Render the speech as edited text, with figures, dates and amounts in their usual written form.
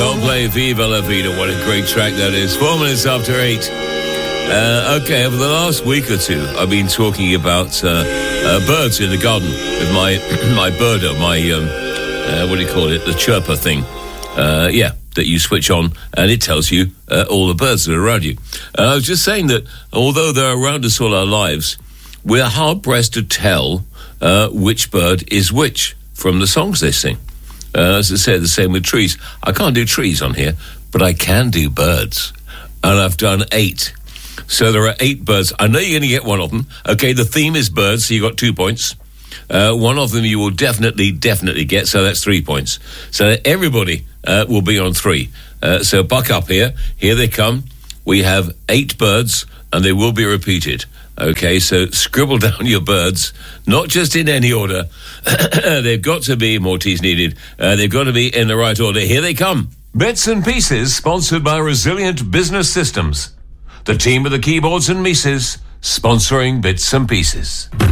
Can't play Viva La Vida. What a great track that is. 4 minutes after 8. Okay, over the last week or two, I've been talking about birds in the garden with my birder, what do you call it? The chirper thing. That you switch on and it tells you all the birds that are around you. And I was just saying that although they're around us all our lives, we're hard-pressed to tell which bird is which from the songs they sing. As I said, the same with trees. I can't do trees on here, but I can do birds. And I've done 8. So there are 8 birds. I know you're going to get one of them. Okay, the theme is birds, so you got 2 points. One of them you will definitely get, so that's 3 points. So everybody will be on 3. So buck up here. Here they come. We have 8 birds, and they will be repeated. Okay, so scribble down your birds, not just in any order. They've got to be, more T's needed, they've got to be in the right order. Here they come. Bits and Pieces, sponsored by Resilient Business Systems. The team of the keyboards and Mises, sponsoring Bits and Pieces.